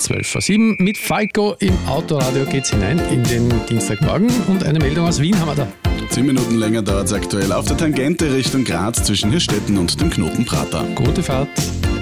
12:07 mit Falco im Autoradio geht's hinein in den Dienstagmorgen und eine Meldung aus Wien haben wir da. 10 Minuten länger dauert es aktuell auf der Tangente Richtung Graz zwischen Hirstetten und dem Knoten Prater. Gute Fahrt.